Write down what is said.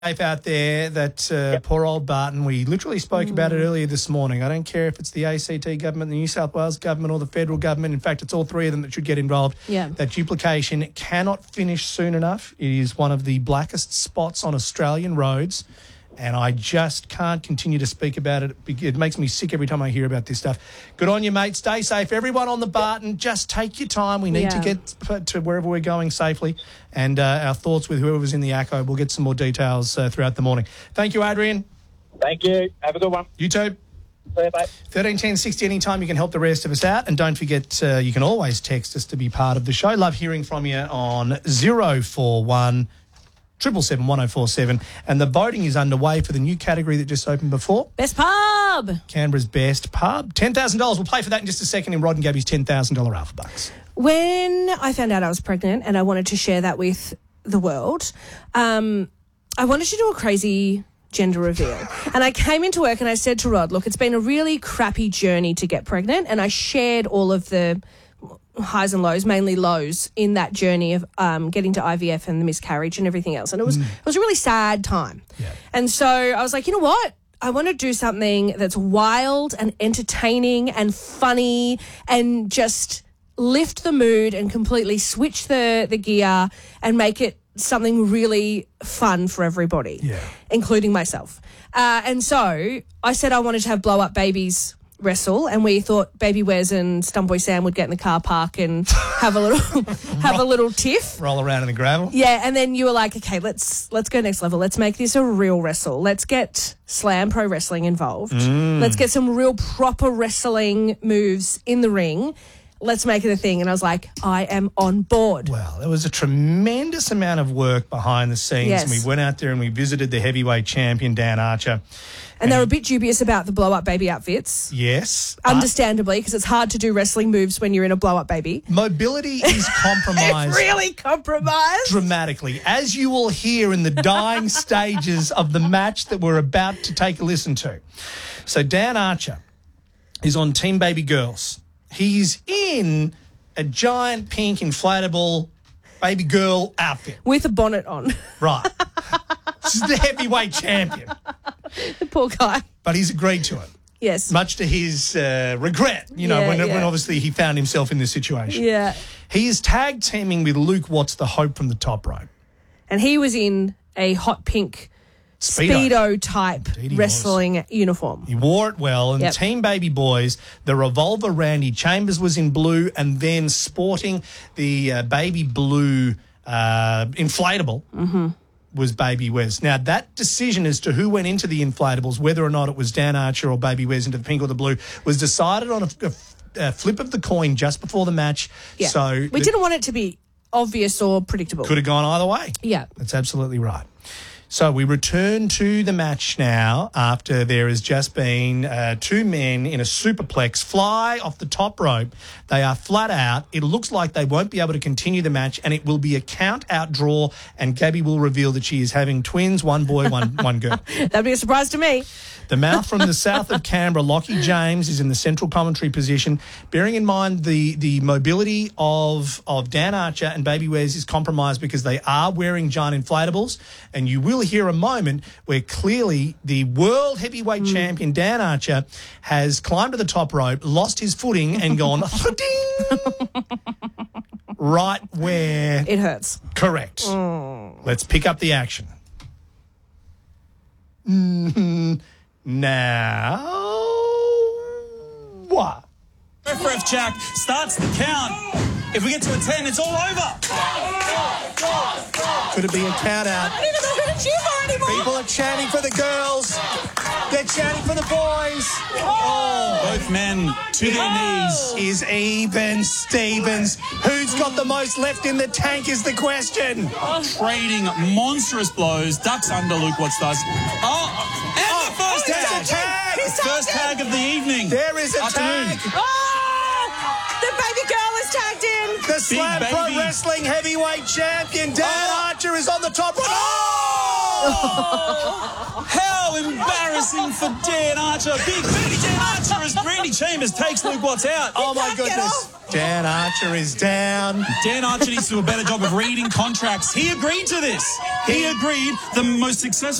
out there, that poor old Barton. We literally spoke about it earlier this morning. I don't care if it's the ACT government, the New South Wales government or the federal government. In fact, it's all three of them that should get involved. Yeah. That duplication cannot finish soon enough. It is one of the blackest spots on Australian roads, and I just can't continue to speak about it. It makes me sick every time I hear about this stuff. Good on you, mate. Stay safe. Everyone on the Barton, just take your time. We need to get to wherever we're going safely. And our thoughts with whoever's in the ACO. We'll get some more details throughout the morning. Thank you, Adrian. Thank you. Have a good one. You too. See you, mate. 13 10 60 anytime. You can help the rest of us out. And don't forget, you can always text us to be part of the show. Love hearing from you on 041 777 1047. And the voting is underway for the new category that just opened before. Best pub. Canberra's best pub. $10,000. We'll play for that in just a second in Rod and Gabby's $10,000 Alpha Bucks. When I found out I was pregnant and I wanted to share that with the world, I wanted to do a crazy gender reveal. And I came into work and I said to Rod, look, it's been a really crappy journey to get pregnant. And I shared all of the highs and lows, mainly lows, in that journey of getting to IVF and the miscarriage and everything else. And it was a really sad time. Yeah. And so I was like, you know what? I want to do something that's wild and entertaining and funny and just lift the mood and completely switch the gear and make it something really fun for everybody, including myself. And so I said I wanted to have blow-up babies wrestle, and we thought Baby Wes and Stuntboy Sam would get in the car park and have a little tiff. Roll around in the gravel. Yeah, and then you were like, okay, let's go next level. Let's make this a real wrestle. Let's get Slam Pro Wrestling involved. Let's get some real proper wrestling moves in the ring. Let's make it a thing. And I was like, I am on board. Well, there was a tremendous amount of work behind the scenes. Yes. And we went out there and we visited the heavyweight champion, Dan Archer. And they were a bit dubious about the blow-up baby outfits. Yes. Understandably, because it's hard to do wrestling moves when you're in a blow-up baby. Mobility is compromised. It's really compromised. Dramatically, as you will hear in the dying stages of the match that we're about to take a listen to. So Dan Archer is on Team Baby Girls. He's in a giant pink inflatable baby girl outfit. With a bonnet on. Right. This is the heavyweight champion. The poor guy. But he's agreed to it. Yes. Much to his regret, when obviously he found himself in this situation. Yeah. He is tag teaming with Luke Watts, the Hope from the Top Rope. And he was in a hot pink Speedo type wrestling uniform. He wore it well. And Team Baby Boys, the Revolver Randy Chambers was in blue, and then sporting the baby blue inflatable was Baby Wes. Now, that decision as to who went into the inflatables, whether or not it was Dan Archer or Baby Wes into the pink or the blue, was decided on a flip of the coin just before the match. Yeah. So we didn't want it to be obvious or predictable. Could have gone either way. Yeah. That's absolutely right. So we return to the match now after there has just been two men in a superplex fly off the top rope. They are flat out. It looks like they won't be able to continue the match, and it will be a count-out draw, and Gabby will reveal that she is having twins, one boy, one girl. That'd be a surprise to me. The mouth from the south of Canberra, Lockie James, is in the central commentary position. Bearing in mind the mobility of Dan Archer and Baby Wes is compromised because they are wearing giant inflatables, and you will hear a moment where clearly the world heavyweight champion Dan Archer has climbed to the top rope, lost his footing, and gone right where it hurts. Correct. Let's pick up the action. Now, what? Ref Jack starts the count. If we get to a 10, it's all over. Could it be a count out? I don't even know who to cheer for anymore. People are chanting for the girls. They're chanting for the boys. Both men to their knees. Is even Stevens. Who's got the most left in the tank is the question. Trading monstrous blows. Ducks under Luke Watts does. The first there's tag. a tag. First tag of the evening. There is a tag. The baby girl is tagged in. The Slam Pro Wrestling heavyweight champion, Dan Archer, is on the top. Oh! Oh! How embarrassing for Dan Archer. Big Bernie Dan Archer as Randy Chambers takes Luke Watts out. Oh, my goodness. Dan Archer is down. Dan Archer needs to do a better job of reading contracts. He agreed to this. He agreed the most successful